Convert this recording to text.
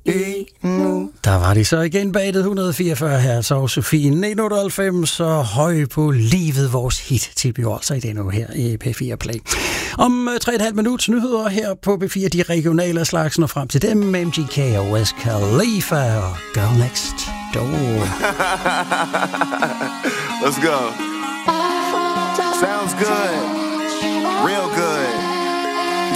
endnu. Der var de så igen bag det 144 her, så Sofie 1998, så høj på livet, vores hit til jo altså i det nu her i P4 Play. Om 3,5 minutter nyheder her på P4, de regionale slags, når frem til dem, MGK og Wiz Khalifa og Girl Next Door. Let's go. Sounds good. Real good.